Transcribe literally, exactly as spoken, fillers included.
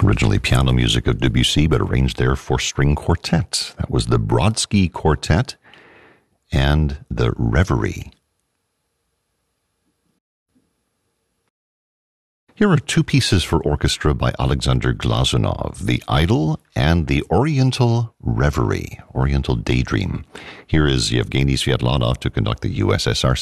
Originally piano music of Debussy, but arranged there for string quartet. That was the Brodsky Quartet and the Reverie. Here are two pieces for orchestra by Alexander Glazunov, the Idyll and the Oriental Reverie, Oriental Daydream. Here is Yevgeny Sviatlanov to conduct the U S S R